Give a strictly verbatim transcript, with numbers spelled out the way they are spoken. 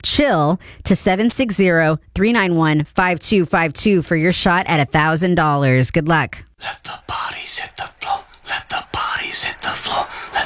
CHILL to seven six zero, three nine one, five two five two for your shot at one thousand dollars. Good luck. Let the bodies hit the floor. Let the bodies hit the floor. Let